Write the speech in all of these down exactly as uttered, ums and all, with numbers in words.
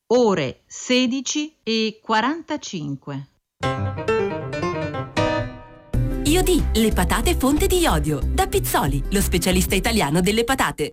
ore sedici e quarantacinque. Iodì, le patate fonte di iodio. Da Pizzoli, lo specialista italiano delle patate.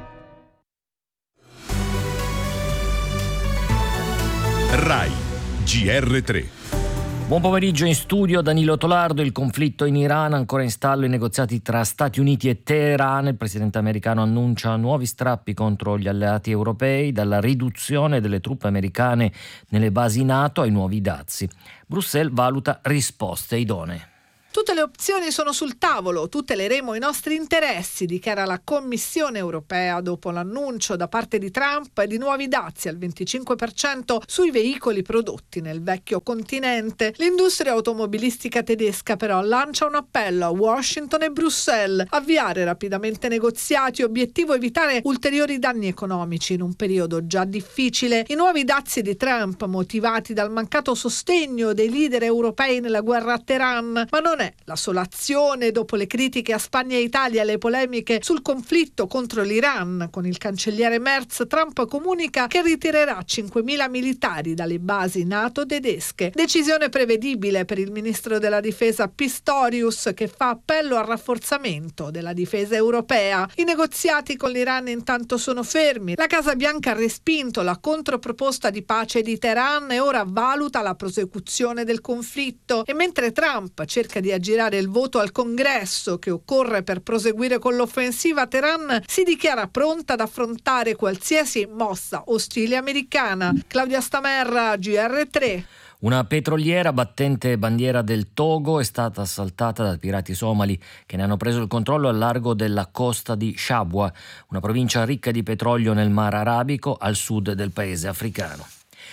Rai G R tre. Buon pomeriggio in studio Danilo Tolardo. Il conflitto in Iran, ancora in stallo i negoziati tra Stati Uniti e Teheran. Il presidente americano annuncia nuovi strappi contro gli alleati europei, dalla riduzione delle truppe americane nelle basi NATO ai nuovi dazi. Bruxelles valuta risposte idonee. Tutte le opzioni sono sul tavolo, tuteleremo i nostri interessi, dichiara la Commissione europea dopo l'annuncio da parte di Trump di nuovi dazi al venticinque per cento sui veicoli prodotti nel vecchio continente. L'industria automobilistica tedesca però lancia un appello a Washington e Bruxelles: avviare rapidamente negoziati, obiettivo evitare ulteriori danni economici in un periodo già difficile. I nuovi dazi di Trump, motivati dal mancato sostegno dei leader europei nella guerra a Teheran, ma non è la sola azione. Dopo le critiche a Spagna e Italia e le polemiche sul conflitto contro l'Iran con il cancelliere Merz, Trump comunica che ritirerà cinquemila militari dalle basi NATO tedesche. Decisione prevedibile per il ministro della difesa Pistorius, che fa appello al rafforzamento della difesa europea. I negoziati con l'Iran intanto sono fermi. La Casa Bianca ha respinto la controproposta di pace di Teheran e ora valuta la prosecuzione del conflitto. E mentre Trump cerca di aggirare il voto al Congresso che occorre per proseguire con l'offensiva, Teheran si dichiara pronta ad affrontare qualsiasi mossa ostile americana. Claudia Stamerra, G R tre. Una petroliera battente bandiera del Togo è stata assaltata da pirati somali che ne hanno preso il controllo al largo della costa di Shabwa, una provincia ricca di petrolio nel Mar Arabico al sud del paese africano.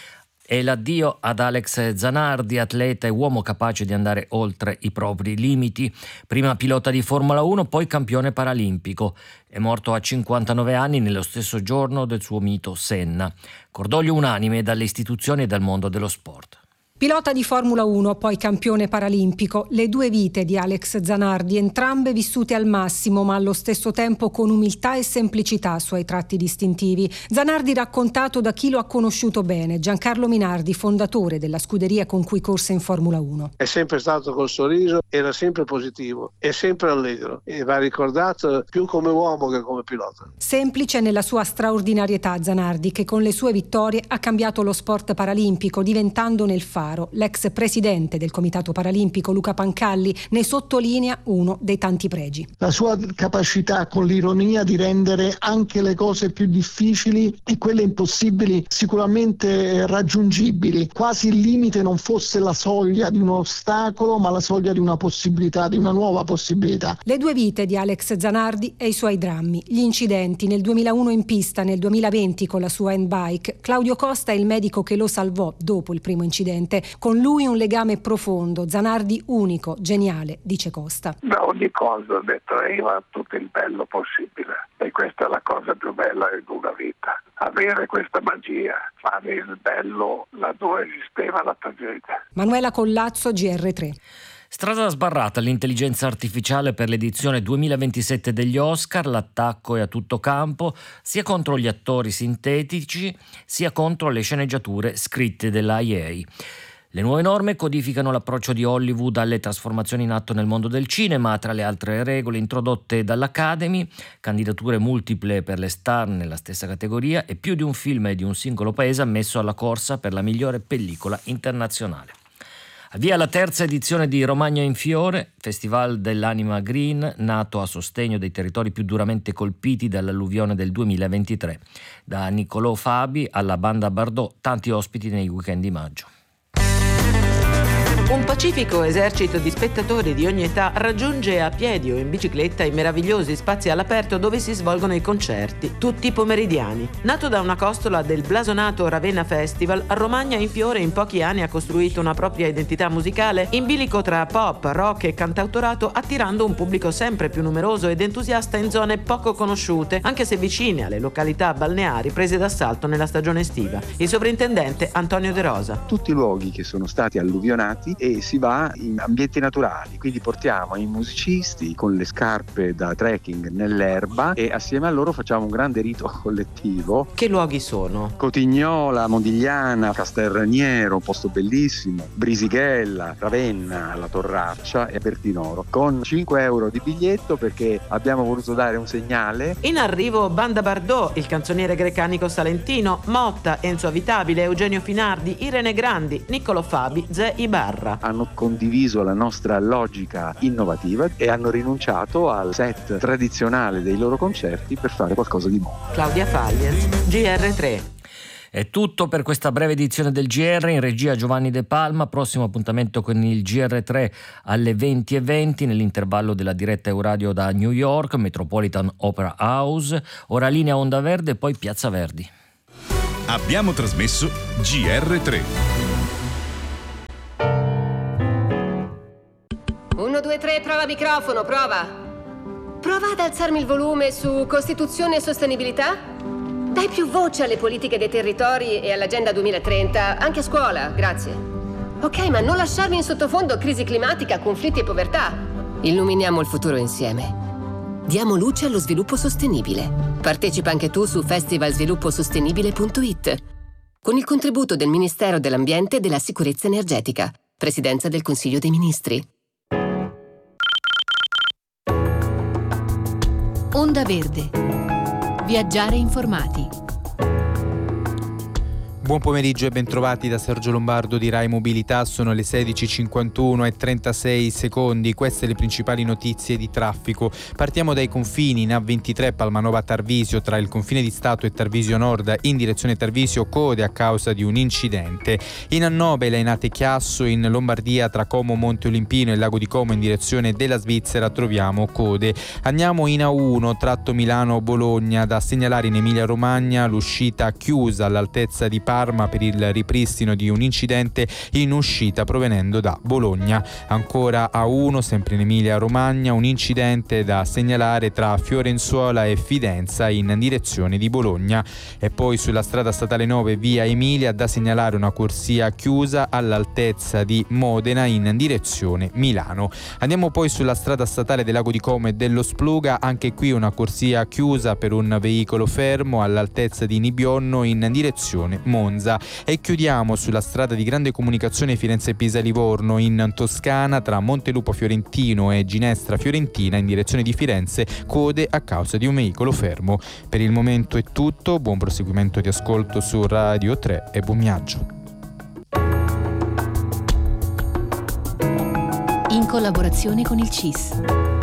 E l'addio ad Alex Zanardi, atleta e uomo capace di andare oltre i propri limiti. Prima pilota di Formula uno, poi campione paralimpico. È morto a cinquantanove anni nello stesso giorno del suo mito Senna. Cordoglio unanime dalle istituzioni e dal mondo dello sport. Pilota di Formula uno, poi campione paralimpico, le due vite di Alex Zanardi, entrambe vissute al massimo, ma allo stesso tempo con umiltà e semplicità suoi tratti distintivi. Zanardi raccontato da chi lo ha conosciuto bene, Giancarlo Minardi, fondatore della scuderia con cui corse in Formula uno. È sempre stato col sorriso, era sempre positivo, è sempre allegro e va ricordato più come uomo che come pilota. Semplice nella sua straordinarietà Zanardi, che con le sue vittorie ha cambiato lo sport paralimpico, diventando nel faro. L'ex presidente del Comitato Paralimpico Luca Pancalli ne sottolinea uno dei tanti pregi. La sua capacità con l'ironia di rendere anche le cose più difficili e quelle impossibili sicuramente raggiungibili. Quasi il limite non fosse la soglia di un ostacolo, ma la soglia di una possibilità, di una nuova possibilità. Le due vite di Alex Zanardi e i suoi drammi, gli incidenti nel duemilauno in pista, nel duemilaventi con la sua handbike. Claudio Costa è il medico che lo salvò dopo il primo incidente. Con lui un legame profondo, Zanardi unico, geniale, dice Costa. Da ogni cosa detraeva tutto il bello possibile e questa è la cosa più bella di una vita, avere questa magia, fare il bello laddove esisteva la tragedia. Manuela Collazzo, G R tre. Strada sbarrata all'intelligenza artificiale per l'edizione duemilaventisette degli Oscar, l'attacco è a tutto campo, sia contro gli attori sintetici, sia contro le sceneggiature scritte dell'A I A. Le nuove norme codificano l'approccio di Hollywood alle trasformazioni in atto nel mondo del cinema, tra le altre regole introdotte dall'Academy, candidature multiple per le star nella stessa categoria e più di un film di un singolo paese ammesso alla corsa per la migliore pellicola internazionale. Avvia la terza edizione di Romagna in Fiore, festival dell'anima green, nato a sostegno dei territori più duramente colpiti dall'alluvione del duemilaventitré. Da Niccolò Fabi alla banda Bardot, tanti ospiti nei weekend di maggio. Un pacifico esercito di spettatori di ogni età raggiunge a piedi o in bicicletta i meravigliosi spazi all'aperto dove si svolgono i concerti, tutti pomeridiani. Nato da una costola del blasonato Ravenna Festival, Romagna in Fiore in pochi anni ha costruito una propria identità musicale in bilico tra pop, rock e cantautorato, attirando un pubblico sempre più numeroso ed entusiasta in zone poco conosciute, anche se vicine alle località balneari prese d'assalto nella stagione estiva. Il sovrintendente Antonio De Rosa. Tutti i luoghi che sono stati alluvionati Chieti e si va in ambienti naturali, quindi portiamo i musicisti con le scarpe da trekking nell'erba e assieme a loro facciamo un grande rito collettivo. Che luoghi sono? Cotignola, Modigliana, Castelraniero, un posto bellissimo, Brisighella, Ravenna, la Torraccia e Bertinoro, con cinque euro di biglietto perché abbiamo voluto dare un segnale. In arrivo Banda Bardot, il canzoniere grecanico salentino, Motta, Enzo Avitabile, Eugenio Finardi, Irene Grandi, Niccolo Fabi, Ze Ibarra. Hanno condiviso la nostra logica innovativa e hanno rinunciato al set tradizionale dei loro concerti per fare qualcosa di nuovo. Claudia Fagliez, G R tre. È tutto per questa breve edizione del G R, in regia Giovanni De Palma. Prossimo appuntamento con il G R tre alle venti e venti nell'intervallo della diretta Euradio da New York, Metropolitan Opera House, ora linea Onda Verde e poi Piazza Verdi. Abbiamo trasmesso G R tre. uno, due, tre, prova microfono, prova. Prova ad alzarmi il volume su Costituzione e sostenibilità. Dai più voce alle politiche dei territori e all'Agenda duemilatrenta, anche a scuola, grazie. Ok, ma non lasciarmi in sottofondo crisi climatica, conflitti e povertà. Illuminiamo il futuro insieme. Diamo luce allo sviluppo sostenibile. Partecipa anche tu su festival sviluppo sostenibile punto it. Con il contributo del Ministero dell'Ambiente e della Sicurezza Energetica. Presidenza del Consiglio dei Ministri. Onda Verde. Viaggiare informati. Buon pomeriggio e bentrovati da Sergio Lombardo di Rai Mobilità. Sono le sedici e cinquantuno e trentasei secondi. Queste le principali notizie di traffico. Partiamo dai confini. In A ventitré Palmanova Tarvisio, tra il confine di Stato e Tarvisio Nord in direzione Tarvisio, code a causa di un incidente. In A nove Lainate Chiasso, in Lombardia tra Como Monte Olimpino e Lago di Como in direzione della Svizzera troviamo code. Andiamo in A uno tratto Milano Bologna, da segnalare in Emilia Romagna l'uscita chiusa all'altezza di Parma per il ripristino di un incidente in uscita provenendo da Bologna. Ancora A uno, sempre in Emilia Romagna, un incidente da segnalare tra Fiorenzuola e Fidenza in direzione di Bologna. E poi sulla strada statale nove via Emilia, da segnalare una corsia chiusa all'altezza di Modena in direzione Milano. Andiamo poi sulla strada statale del Lago di Como e dello Spluga, anche qui una corsia chiusa per un veicolo fermo all'altezza di Nibionno in direzione Monza. E chiudiamo sulla strada di grande comunicazione Firenze-Pisa-Livorno in Toscana tra Montelupo Fiorentino e Ginestra Fiorentina in direzione di Firenze, code a causa di un veicolo fermo. Per il momento è tutto, buon proseguimento di ascolto su Radio tre e buon viaggio. In collaborazione con il C I S.